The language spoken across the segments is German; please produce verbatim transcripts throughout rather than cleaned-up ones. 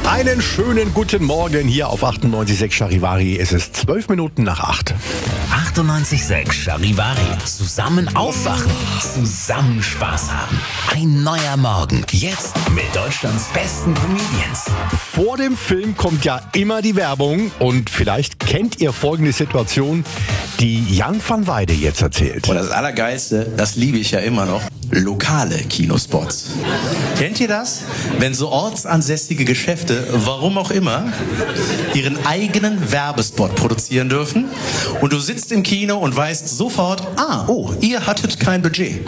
Einen schönen guten Morgen hier auf achtundneunzig Komma sechs Charivari. Es ist zwölf Minuten nach acht. achtundneunzig Komma sechs Charivari. Zusammen aufwachen, zusammen Spaß haben. Ein neuer Morgen. Jetzt mit Deutschlands besten Comedians. Vor dem Film kommt ja immer die Werbung und vielleicht kennt ihr folgende Situation, die Jan van Weide jetzt erzählt. Und das Allergeilste, das liebe ich ja immer noch, lokale Kinospots. Kennt ihr das? Wenn so ortsansässige Geschäfte, warum auch immer, ihren eigenen Werbespot produzieren dürfen und du sitzt im Kino und weißt sofort, ah, oh, ihr hattet kein Budget.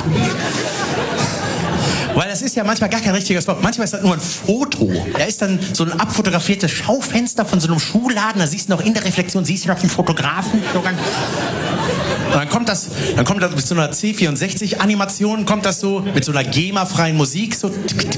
Weil das ist ja manchmal gar kein richtiger Spot. Manchmal ist das nur ein Foto. Da ist dann so ein abfotografiertes Schaufenster von so einem Schuhladen. Da siehst du noch in der Reflexion, siehst du noch den Fotografen. Und dann kommt das, dann kommt das mit so einer C vierundsechzig Animation, kommt das so mit so einer GEMA-freien Musik, so. Und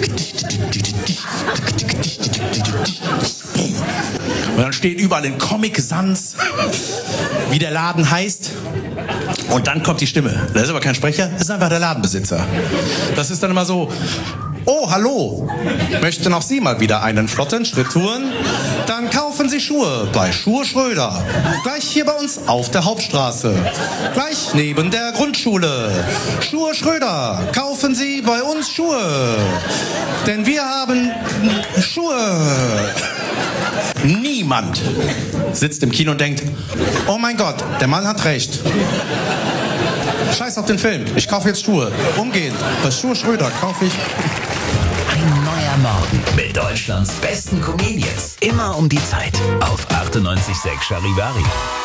dann steht überall in Comic Sans, wie der Laden heißt. Und dann kommt die Stimme. Das ist aber kein Sprecher, das ist einfach der Ladenbesitzer. Das ist dann immer so: Oh, hallo, möchten auch Sie mal wieder einen flotten Schritt tun? Dann kaufen Sie Schuhe bei Schuhe Schröder. Gleich hier bei uns auf der Hauptstraße. Gleich neben der Grundschule. Schuhe Schröder, kaufen Sie bei uns Schuhe. Denn wir haben Schuhe. Niemand sitzt im Kino und denkt, oh mein Gott, der Mann hat recht. Scheiß auf den Film, ich kaufe jetzt Schuhe. Umgehend, bei Schuhe Schröder kaufe ich... Ein neuer Morgen mit Deutschlands besten Comedians. Immer um die Zeit auf achtundneunzig Komma sechs Charivari.